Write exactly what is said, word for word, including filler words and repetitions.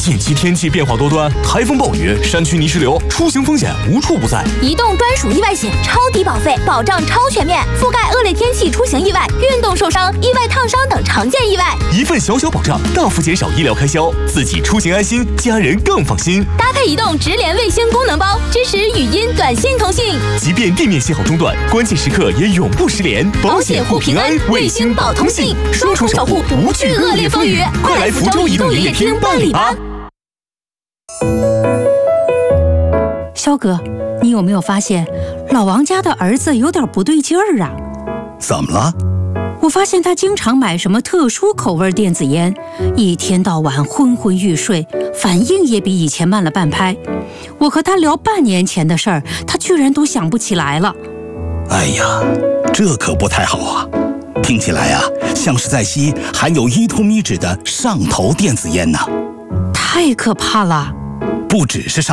近期天气变化多端，台风暴雨、山区泥石流，出行风险无处不在。 移动专属意外险，超低保费，保障超全面，覆盖恶劣天气出行意外、运动受伤、意外烫伤等常见意外。 一份小小保障，大幅减少医疗开销，自己出行安心，家人更放心。 搭配移动直连卫星功能包，支持语音、短信通信， 即便地面信号中断，关键时刻也永不失联。 保险护平安，卫星保通信，双重守护，不惧恶劣风雨。快来福州移动营业厅办理吧！ 肖哥，你有没有发现老王家的儿子有点不对劲儿啊？ 怎么了？ 我发现他经常买什么特殊口味电子烟，一天到晚昏昏欲睡，反应也比以前慢了半拍。我和他聊半年前的事儿，他居然都想不起来了。 哎呀，这可不太好啊！听起来啊，像是在吸含有依托咪酯的上头电子烟呢。 太可怕了！ 不只是上